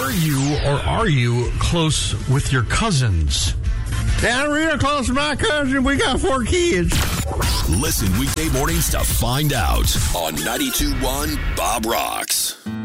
Were you or are you close with your cousins? Yeah, I'm real close to my cousin. We got 4 kids. Listen weekday mornings to find out on 92.1 Bob Rocks.